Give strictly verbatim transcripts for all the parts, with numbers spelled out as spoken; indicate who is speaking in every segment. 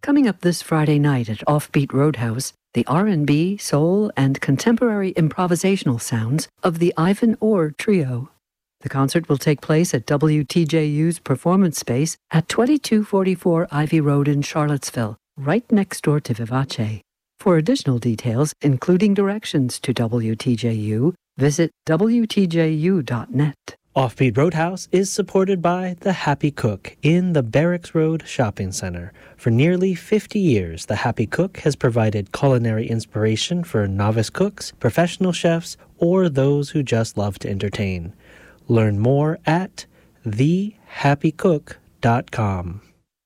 Speaker 1: Coming up this Friday night at Offbeat Roadhouse, the R and B, soul, and contemporary improvisational sounds of the Ivan Orr Trio. The concert will take place at W T J U's performance space at twenty-two forty-four Ivy Road in Charlottesville, right next door to Vivace. For additional details, including directions to W T J U, visit W T J U dot net.
Speaker 2: Offbeat Roadhouse is supported by The Happy Cook in the Barracks Road Shopping Center. For nearly fifty years, The Happy Cook has provided culinary inspiration for novice cooks, professional chefs, or those who just love to entertain. Learn more at the happy cook dot com.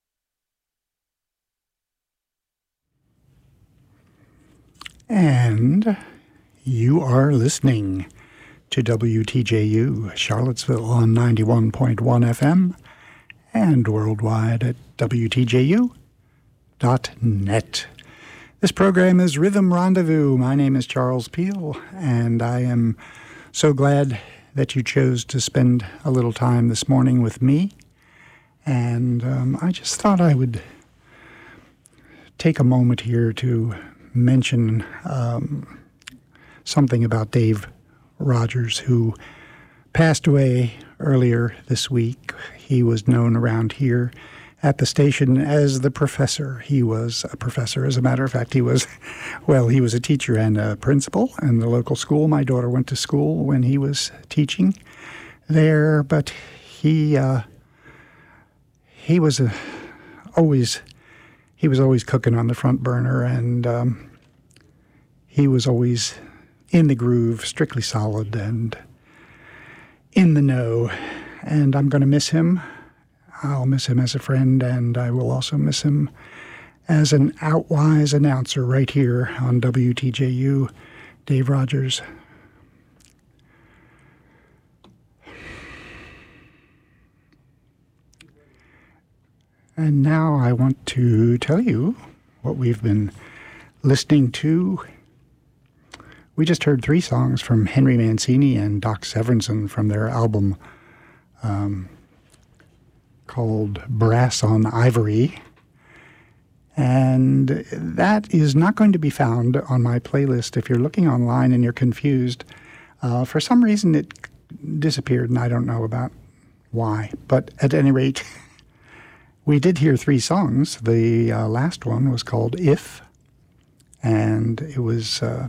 Speaker 3: And you are listening to W T J U Charlottesville on ninety-one point one F M and worldwide at W T J U dot net. This program is Rhythm Rendezvous. My name is Charles Peel, and I am so glad that you chose to spend a little time this morning with me. And um, I just thought I would take a moment here to mention um, something about Dave Rogers, who passed away earlier this week. He was known around here at the station as the professor. He was a professor. As a matter of fact, he was, well, he was a teacher and a principal in the local school. My daughter went to school when he was teaching there, but he uh, he was a, always he was always cooking on the front burner, and um, he was always in the groove, strictly solid, and in the know. And I'm going to miss him. I'll miss him as a friend, and I will also miss him as an outwise announcer right here on W T J U. Dave Rogers. And now I want to tell you what we've been listening to. We just heard three songs from Henry Mancini and Doc Severinsen from their album um, called Brass on Ivory. And that is not going to be found on my playlist. If you're looking online and you're confused, uh, for some reason it disappeared, and I don't know about why. But at any rate, we did hear three songs. The uh, last one was called If, and it was uh,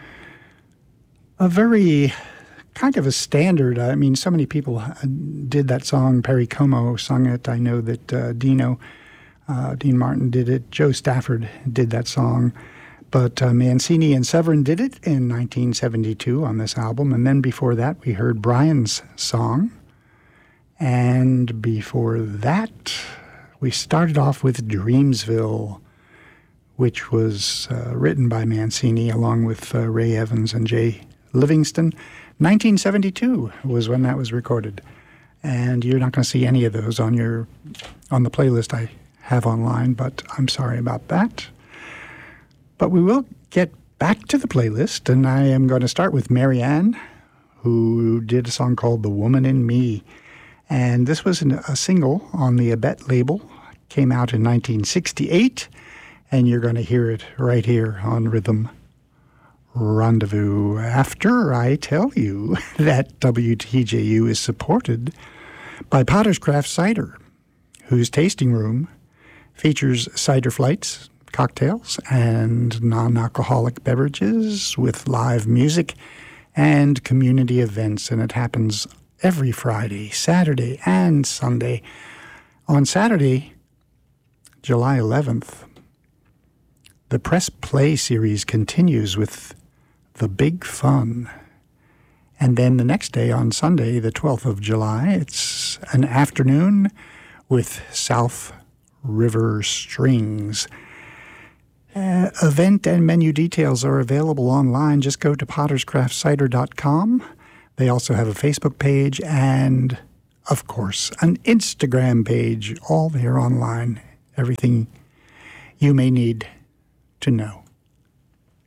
Speaker 3: a very kind of a standard. I mean, so many people did that song. Perry Como sung it. I know that uh, Dino, uh, Dean Martin did it. Joe Stafford did that song. But uh, Mancini and Severin did it in nineteen seventy-two on this album. And then before that, we heard Brian's song. And before that, we started off with Dreamsville, which was uh, written by Mancini along with uh, Ray Evans and Jay Livingston. nineteen seventy-two was when that was recorded. And you're not going to see any of those on your on the playlist I have online, but I'm sorry about that. But we will get back to the playlist, and I am going to start with Marianne, who did a song called The Woman in Me. And this was an, a single on the Abet label. Came out in nineteen sixty-eight, and you're going to hear it right here on Rhythm Rendezvous after I tell you that W T J U is supported by Potter's Craft Cider, whose tasting room features cider flights, cocktails, and non-alcoholic beverages with live music and community events, and it happens every Friday, Saturday, and Sunday. On Saturday, July eleventh, the Press Play series continues with The Big Fun. And then the next day, on Sunday, the twelfth of July, it's an afternoon with South River Strings. Uh, event and menu details are available online. Just go to potters craft cider dot com. They also have a Facebook page and, of course, an Instagram page, all there online. Everything you may need to know.